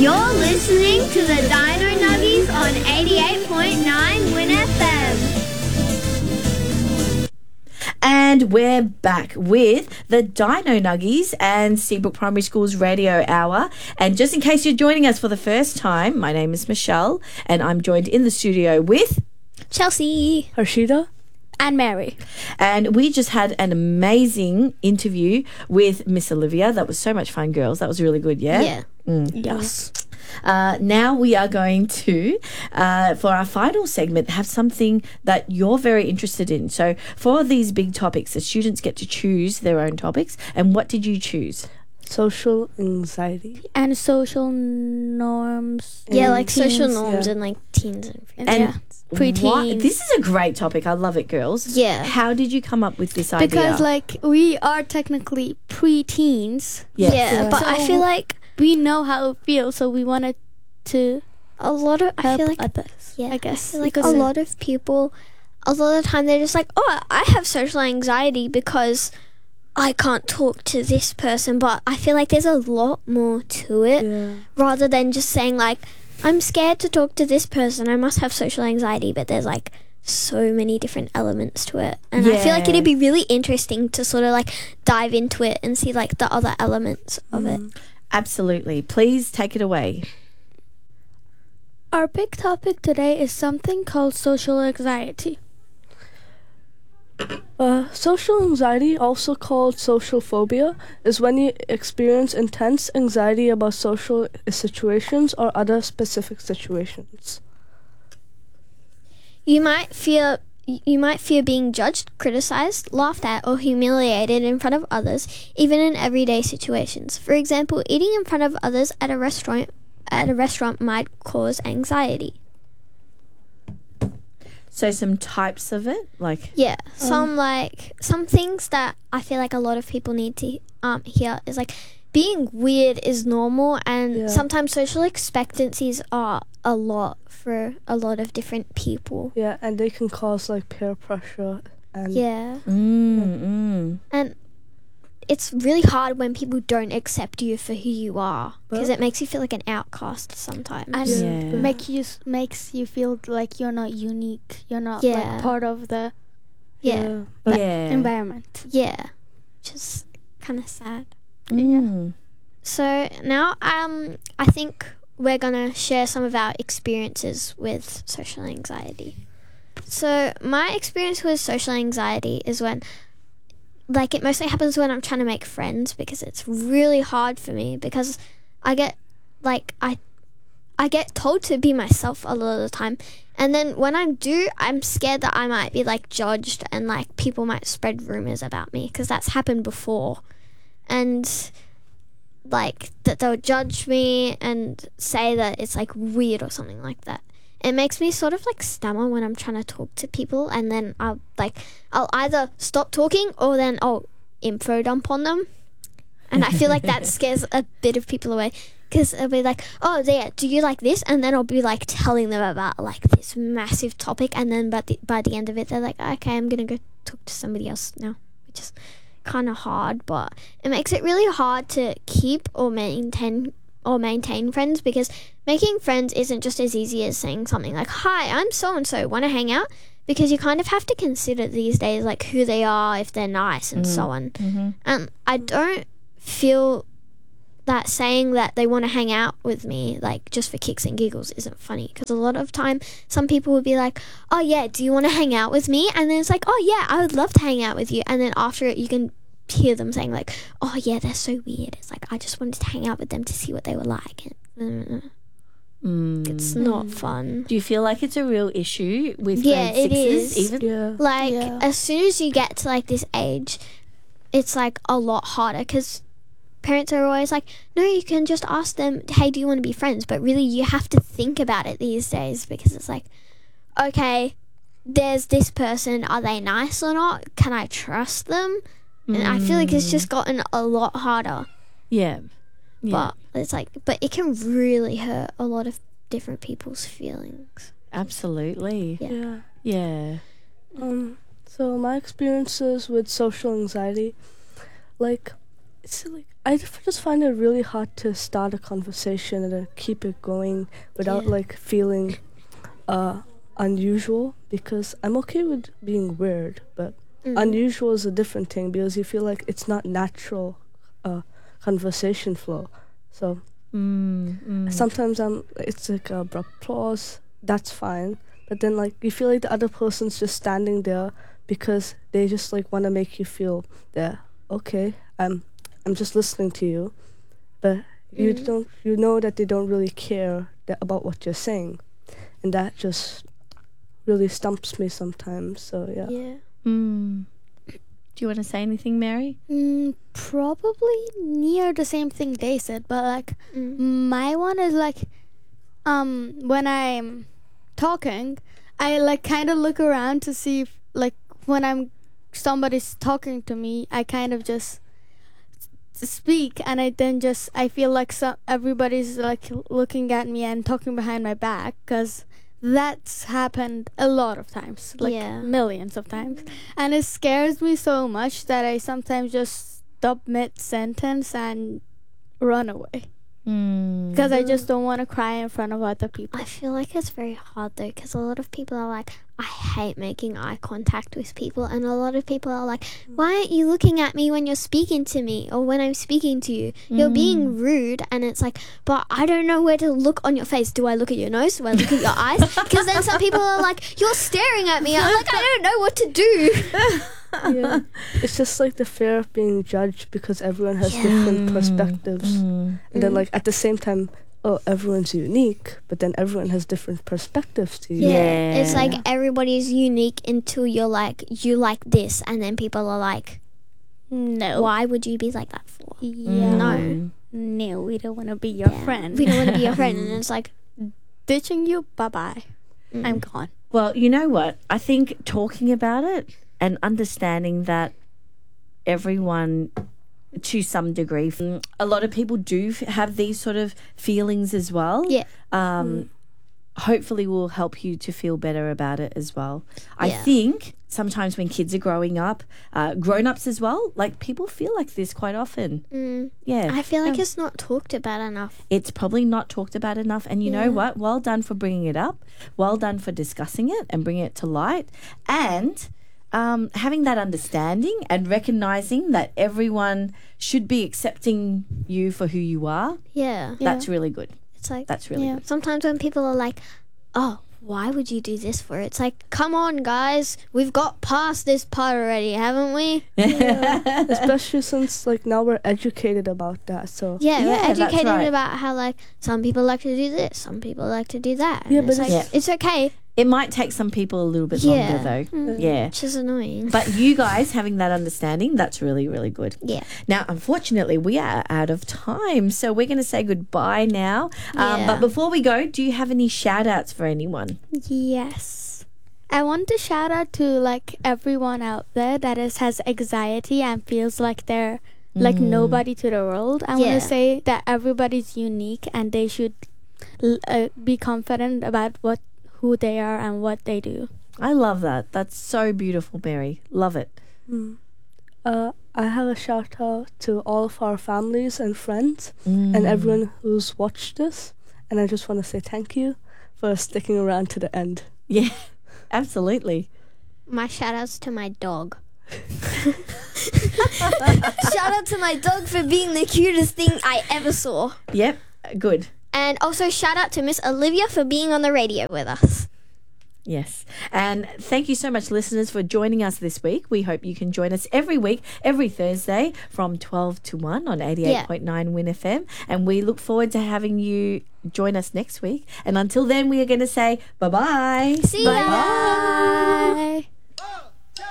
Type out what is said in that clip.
You're listening to the Dino Nuggies on 88.9 Win FM. And we're back with the Dino Nuggies and Seabrook Primary School's Radio Hour. And just in case you're joining us for the first time, my name is Michelle and I'm joined in the studio with Chelsea, Harshita, and Mary. And we just had an amazing interview with Miss Olivia. That was so much fun, girls. That was really good, yeah? Yeah. yes. Now we are going to, for our final segment, have something that you're very interested in. So for these big topics, the students get to choose their own topics. And what did you choose? Social anxiety. And social norms. Yeah, like social teens, norms yeah. and like teens and And preteens. This is a great topic. I love it, girls. Yeah. How did you come up with this idea? Because like we are technically pre-teens. Yes. Yeah, but I So- feel like We know how it feels, so we wanted to a lot of help I feel like others. yeah, I guess. I feel like because a lot of people, a lot of the time they're just like, oh, I have social anxiety because I can't talk to this person. But I feel like there's a lot more to it, Yeah. rather than just saying like, I'm scared to talk to this person, I must have social anxiety. But there's like so many different elements to it, and I feel like Yeah. it'd be really interesting to sort of like dive into it and see like the other elements of it. Absolutely. Please take it away. Our big topic today is something called social anxiety. Social anxiety, also called social phobia, is when you experience intense anxiety about social situations or other specific situations. You might fear being judged, criticized, laughed at, or humiliated in front of others, even in everyday situations. For example, eating in front of others at a restaurant might cause anxiety. So some types of it, like Yeah, some things that I feel like a lot of people need to hear is like being weird is normal, and Yeah. sometimes social expectancies are a lot for a lot of different people. Yeah, and they can cause like peer pressure and Yeah. mm. And it's really hard when people don't accept you for who you are, because it makes you feel like an outcast sometimes. And Yeah. makes you feel like you're not unique. You're not Yeah. like part of the yeah. Yeah. environment. Yeah. Which is kind of sad. Mm. So now I think we're going to share some of our experiences with social anxiety. So my experience with social anxiety is when, like, it mostly happens when I'm trying to make friends, because it's really hard for me, because I get, like, I get told to be myself a lot of the time, and then when I do, I'm scared that I might be, like, judged, and, like, people might spread rumors about me, because that's happened before. And like that they'll judge me and say that it's like weird or something like that. It makes me sort of like stammer when I'm trying to talk to people, and then I'll either stop talking or then I'll info dump on them, and I feel like that scares a bit of people away, because it'll be like, oh yeah, do you like this? And then I'll be like telling them about like this massive topic, and then by the end of it they're like, okay, I'm gonna go talk to somebody else now, which is kind of hard. But it makes it really hard to keep or maintain friends, because making friends isn't just as easy as saying something like, hi, I'm so and so, want to hang out? Because you kind of have to consider these days like who they are, if they're nice, and so on. And I don't feel that saying that they want to hang out with me like just for kicks and giggles isn't funny, because a lot of time some people would be like, oh yeah, do you want to hang out with me? And then it's like, oh yeah, I would love to hang out with you, and then after it you can hear them saying like, oh yeah, they're so weird, it's like, I just wanted to hang out with them to see what they were like. It's not fun. Do you feel like it's a real issue with Yeah, grade it sixes is. even? Yeah. Like Yeah. as soon as you get to like this age, it's like a lot harder, because parents are always like, no, you can just ask them, hey, do you want to be friends? But really you have to think about it these days, because it's like, okay, there's this person, are they nice or not? Can I trust them? And I feel like it's just gotten a lot harder. Yeah. Yeah. But it's like, but it can really hurt a lot of different people's feelings. Absolutely. Yeah. Yeah. Yeah. So my experiences with social anxiety, like, it's like I just find it really hard to start a conversation and then keep it going without like feeling unusual, because I'm okay with being weird, but unusual is a different thing because you feel like it's not natural conversation flow. So sometimes it's like a abrupt pause, that's fine, but then like you feel like the other person's just standing there because they just like want to make you feel that okay, I'm just listening to you, but you know that they don't really care about what you're saying, and that just really stumps me sometimes. So yeah. Do you want to say anything, Mary? Probably near the same thing they said, but like my one is like when I'm talking, I like kind of look around to see if like when somebody's talking to me, I kind of just speak, and I feel like everybody's like looking at me and talking behind my back, because that's happened a lot of times, like millions of times, and it scares me so much that I sometimes just stop mid-sentence and run away because I just don't want to cry in front of other people. I feel like it's very hard though, because a lot of people are like, I hate making eye contact with people, and a lot of people are like, why aren't you looking at me when you're speaking to me or when I'm speaking to you? You're being rude. And it's like, but I don't know where to look on your face. Do I look at your nose? Do I look at your eyes? Because then some people are like, you're staring at me. I'm like, I don't know what to do. Yeah, it's just like the fear of being judged because everyone has different perspectives, and then like at the same time, everyone's unique, but then everyone has different perspectives to you. Yeah, it's like everybody's unique until you're like, you like this, and then people are like, no, why would you be like that for? No, we don't want to be your friend. We don't want to be your friend. And it's like, ditching you, bye-bye. I'm gone. Well, you know what? I think talking about it and understanding that everyone, to some degree, a lot of people do have these sort of feelings as well. Hopefully will help you to feel better about it as well. I think sometimes when kids are growing up, grown-ups as well, like people feel like this quite often. I feel like it's not talked about enough. It's probably not talked about enough. And you know what? Well done for bringing it up. Well done for discussing it and bringing it to light. And having that understanding and recognizing that everyone should be accepting you for who you are. That's really good. It's like, that's really good. Sometimes when people are like, oh, why would you do this for? It's like, come on, guys. We've got past this part already, haven't we? Especially since like now we're educated about that. So we're educated about how like some people like to do this, some people like to do that. Yeah, but it's okay. It might take some people a little bit longer though. Which is annoying. But you guys having that understanding, that's really, really good. Yeah. Now, unfortunately, we are out of time. So we're going to say goodbye now. But before we go, do you have any shout outs for anyone? Yes. I want to shout out to like everyone out there that has anxiety and feels like they're like nobody to the world. I want to say that everybody's unique and they should be confident about who they are and what they do. I love that. That's so beautiful, Mary. Love it. I have a shout out to all of our families and friends and everyone who's watched this. And I just want to say thank you for sticking around to the end. Yeah, absolutely. My shout outs to my dog. Shout out to my dog for being the cutest thing I ever saw. Yep, good. And also shout out to Miss Olivia for being on the radio with us. Yes. And thank you so much, listeners, for joining us this week. We hope you can join us every week, every Thursday from 12 to 1 on 88.9 Win FM. And we look forward to having you join us next week. And until then, we are going to say bye-bye. See ya. Bye.